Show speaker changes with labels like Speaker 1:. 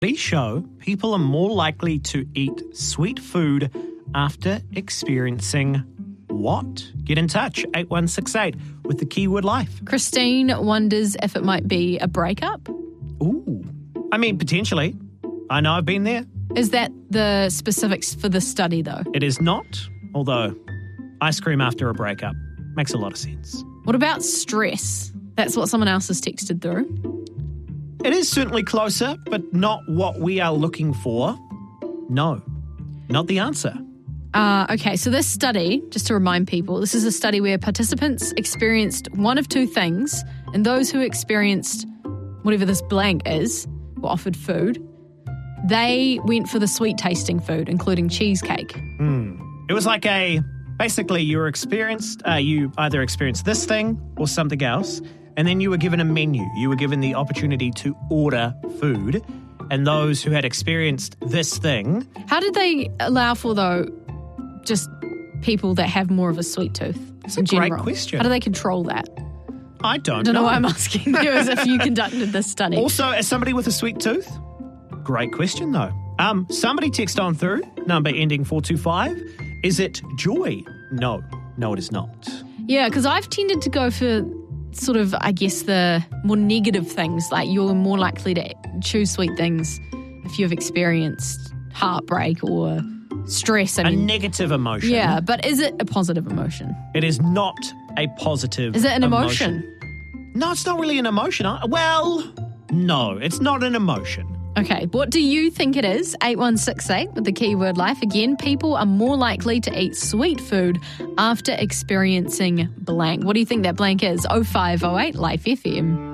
Speaker 1: Studies show people are more likely to eat sweet food after experiencing what? Get in touch, 8168, with the keyword life.
Speaker 2: Christine wonders if it might be a breakup.
Speaker 1: Ooh. I mean, potentially. I know I've been there.
Speaker 2: Is that the specifics for the study, though?
Speaker 1: It is not, although ice cream after a breakup makes a lot of sense.
Speaker 2: What about stress? That's what someone else has texted through.
Speaker 1: It is certainly closer, but not what we are looking for. No, not the answer.
Speaker 2: Okay, so this study, just to remind people, this is a study where participants experienced one of two things, and those who experienced whatever this blank is, were offered food, they went for the sweet-tasting food, including cheesecake.
Speaker 1: It was like basically you either experienced this thing or something else, and then you were given a menu. You were given the opportunity to order food, and those who had experienced this thing...
Speaker 2: How did they allow for, though, just people that have more of a sweet tooth?
Speaker 1: It's a great question.
Speaker 2: How do they control that?
Speaker 1: I don't
Speaker 2: know why I'm asking you as if you conducted this study.
Speaker 1: Also, as somebody with a sweet tooth, great question though. Somebody text on through, number ending 425. Is it joy? No, it is not.
Speaker 2: Yeah, because I've tended to go for sort of, I guess, the more negative things. Like you're more likely to choose sweet things if you've experienced heartbreak or stress.
Speaker 1: A negative emotion.
Speaker 2: Yeah, but is it a positive emotion?
Speaker 1: It is not a positive
Speaker 2: Is it an emotion?
Speaker 1: No, it's not really an emotion. Well, no, it's not an emotion.
Speaker 2: Okay, what do you think it is? 8168 with the keyword life. Again, people are more likely to eat sweet food after experiencing blank. What do you think that blank is? 0508 Life FM.